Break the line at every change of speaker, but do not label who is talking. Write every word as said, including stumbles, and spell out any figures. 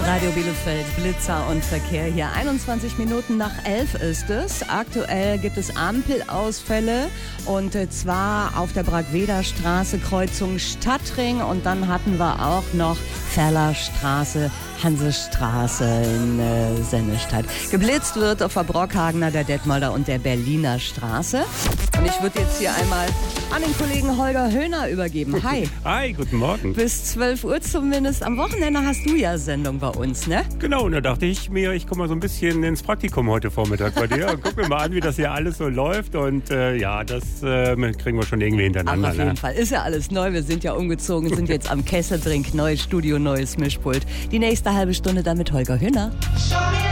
Radio Bielefeld, Blitzer und Verkehr hier. einundzwanzig Minuten nach elf ist es. Aktuell gibt es Ampelausfälle und zwar auf der Bragweder-Straße, Kreuzung Stadtring, und dann hatten wir auch noch Ferlerstraße, Hansestraße in äh, Sennestadt. Geblitzt wird auf der Brockhagener, der Detmolder und der Berliner Straße. Und ich würde jetzt hier einmal an den Kollegen Holger Höhner übergeben. Hi.
Hi, guten Morgen.
Bis zwölf Uhr zumindest. Am Wochenende hast du ja Sendung bei uns, ne?
Genau, und da dachte ich mir, ich komme mal so ein bisschen ins Praktikum heute Vormittag bei dir und guck mir mal an, wie das hier alles so läuft. Und äh, ja, das äh, kriegen wir schon irgendwie hintereinander.
Ach, auf jeden
ne?
Fall. Ist ja alles neu. Wir sind ja umgezogen, sind jetzt am Kesselbrink. Neues Studio, neues Mischpult. Die nächste halbe Stunde dann mit Holger Höhner.